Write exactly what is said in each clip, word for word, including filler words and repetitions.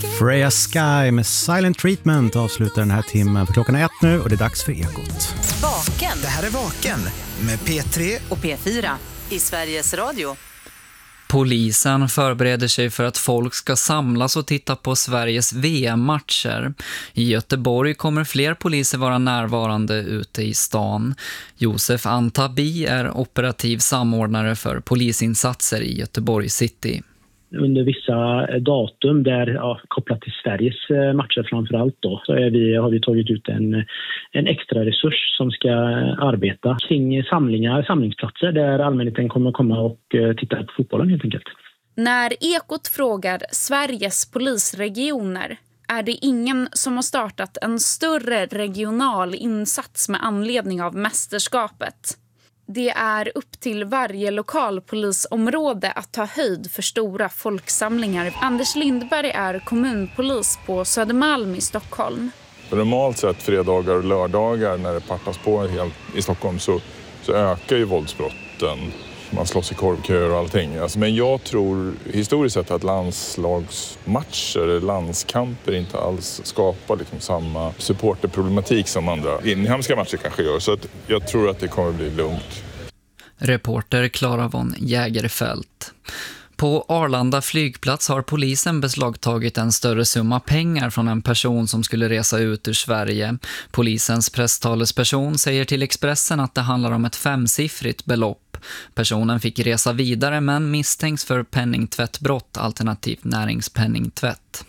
Freya Sky med Silent Treatment avslutar den här timmen. För klockan är ett nu och det är dags för Ekot. Vaken. Det här är Vaken med P tre och P fyra i Sveriges Radio. Polisen förbereder sig för att folk ska samlas och titta på Sveriges V M-matcher. I Göteborg kommer fler poliser vara närvarande ute i stan. Josef Antabi är operativ samordnare för polisinsatser i Göteborg City. Under vissa datum där, ja, kopplat till Sveriges matcher framförallt då, så är vi, har vi tagit ut en, en extra resurs som ska arbeta kring samlingar, samlingsplatser där allmänheten kommer komma och titta på fotbollen helt enkelt. När Ekot frågar Sveriges polisregioner är det ingen som har startat en större regional insats med anledning av mästerskapet. Det är upp till varje lokalpolisområde att ta höjd för stora folksamlingar. Anders Lindberg är kommunpolis på Södermalm i Stockholm. Normalt sett fredagar och lördagar när det partas på helt i Stockholm så, så ökar ju våldsbrotten. Man slåss i korvköer och allting. Alltså, men jag tror historiskt sett att landslagsmatcher eller landskamper inte alls skapar liksom samma supporterproblematik som andra inhemska matcher kanske gör. Så att jag tror att det kommer bli lugnt. Reporter Clara von Jägerfelt. På Arlanda flygplats har polisen beslagtagit en större summa pengar från en person som skulle resa ut ur Sverige. Polisens presstalesperson säger till Expressen att det handlar om ett femsiffrigt belopp. Personen fick resa vidare men misstänks för penningtvättbrott alternativt näringspenningtvätt.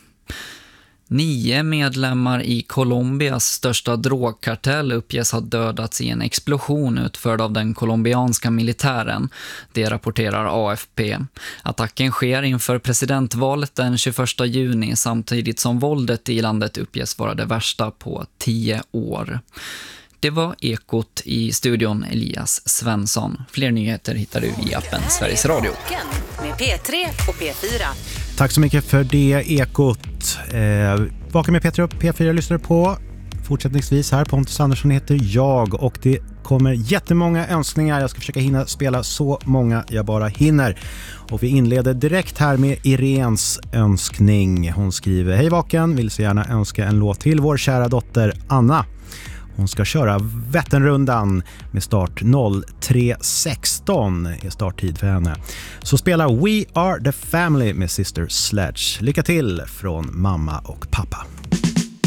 Nio medlemmar i Colombias största drogkartell uppges ha dödats i en explosion utförd av den colombianska militären. Det rapporterar A F P. Attacken sker inför presidentvalet den tjugoförsta juni samtidigt som våldet i landet uppges vara det värsta på tio år. Det var Ekot, i studion Elias Svensson. Fler nyheter hittar du i appen Sveriges Radio. Med P tre och P fyra. Tack så mycket för det, Ekot. Eh, Vaken med P tre och P fyra lyssnar på. Fortsättningsvis här, Pontus Andersson heter jag och det kommer jättemånga önskningar. Jag ska försöka hinna spela så många jag bara hinner. Och vi inleder direkt här med Irens önskning. Hon skriver: Hej Vaken, vill så gärna önska en låt till vår kära dotter Anna. Hon ska köra Vätternrundan med start noll tre sexton är starttid för henne. Så spelar We Are The Family med Sister Sledge. Lycka till från mamma och pappa.